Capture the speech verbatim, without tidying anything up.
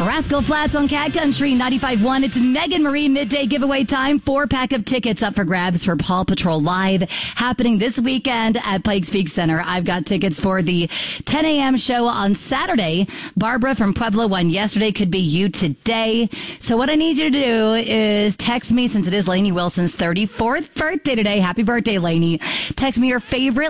Rascal Flats on Cat Country ninety-five point one. It's Megan Marie midday giveaway time. Four pack of tickets up for grabs for Paw Patrol Live happening this weekend at Pikes Peak Center. I've got tickets for the ten a.m. show on Saturday. Barbara from Pueblo won yesterday. Could be you today. So what I need you to do is text me, since it is Lainey Wilson's thirty-fourth birthday today. Happy birthday, Lainey. Text me your favorite